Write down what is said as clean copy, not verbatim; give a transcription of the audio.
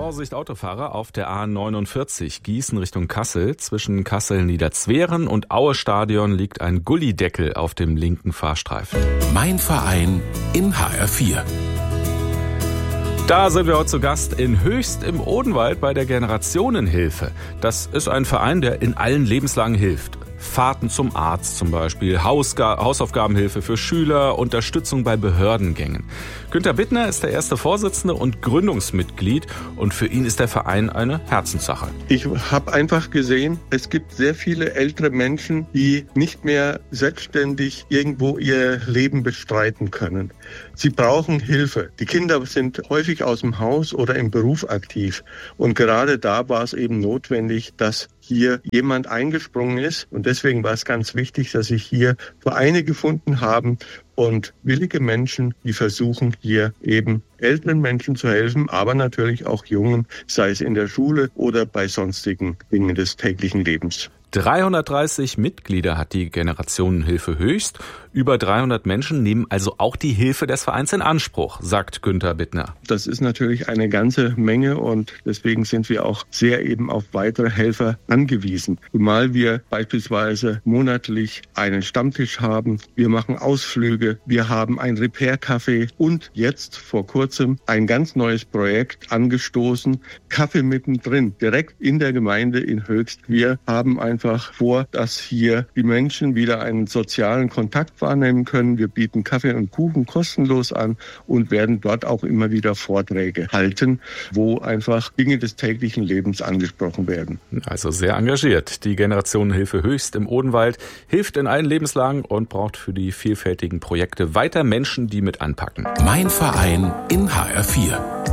Vorsicht Autofahrer auf der A49 Gießen Richtung Kassel. Zwischen Kassel-Niederzweren und Aue-Stadion liegt ein Gullideckel auf dem linken Fahrstreifen. Mein Verein in HR4. Da sind wir heute zu Gast in Höchst im Odenwald bei der Generationenhilfe. Das ist ein Verein, der in allen Lebenslagen hilft. Fahrten zum Arzt zum Beispiel, Hausaufgabenhilfe für Schüler, Unterstützung bei Behördengängen. Günter Bittner ist der erste Vorsitzende und Gründungsmitglied und für ihn ist der Verein eine Herzenssache. Ich habe einfach gesehen, es gibt sehr viele ältere Menschen, die nicht mehr selbstständig irgendwo ihr Leben bestreiten können. Sie brauchen Hilfe. Die Kinder sind häufig aus dem Haus oder im Beruf aktiv und gerade da war es eben notwendig, dass hier jemand eingesprungen ist. Und deswegen war es ganz wichtig, dass sich hier Vereine gefunden haben und willige Menschen, die versuchen, hier eben älteren Menschen zu helfen, aber natürlich auch Jungen, sei es in der Schule oder bei sonstigen Dingen des täglichen Lebens. 330 Mitglieder hat die Generationenhilfe Höchst. Über 300 Menschen nehmen also auch die Hilfe des Vereins in Anspruch, sagt Günter Bittner. Das ist natürlich eine ganze Menge und deswegen sind wir auch sehr eben auf weitere Helfer angewiesen. Zumal wir beispielsweise monatlich einen Stammtisch haben, wir machen Ausflüge, wir haben ein Repair-Café und jetzt vor kurzem ein ganz neues Projekt angestoßen, Kaffee mittendrin, direkt in der Gemeinde in Höchst. Wir haben einfach vor, dass hier die Menschen wieder einen sozialen Kontakt wahrnehmen können. Wir bieten Kaffee und Kuchen kostenlos an und werden dort auch immer wieder Vorträge halten, wo einfach Dinge des täglichen Lebens angesprochen werden. Also sehr engagiert. Die Generationenhilfe Höchst im Odenwald hilft in allen Lebenslagen und braucht für die vielfältigen Projekte weiter Menschen, die mit anpacken. Mein Verein in HR4.